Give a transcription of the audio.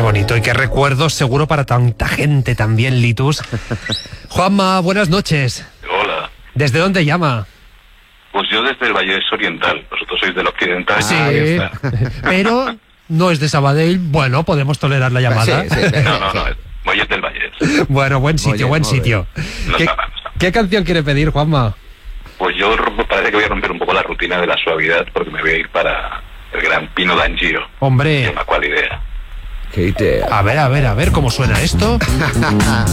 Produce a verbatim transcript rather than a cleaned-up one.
bonito y qué recuerdos seguro para tanta gente también, Litus. Juanma, buenas noches. Hola. ¿Desde dónde llama? Pues yo desde el Vallés Oriental, vosotros sois del Occidental. Sí, pero no es de Sabadell. Bueno, podemos tolerar la llamada. Sí, sí. No, no, no, Vallés del Vallés. Bueno, buen sitio, Muy bien, buen muy sitio. No ¿Qué, está mal, no está mal. ¿Qué canción quiere pedir, Juanma? Pues yo parece que voy a romper un poco la rutina de la suavidad porque me voy a ir para el gran Pino D'Angio. Se Hombre, llama ¿Cuál idea? Qué idea. a ver, a ver, a ver cómo suena esto.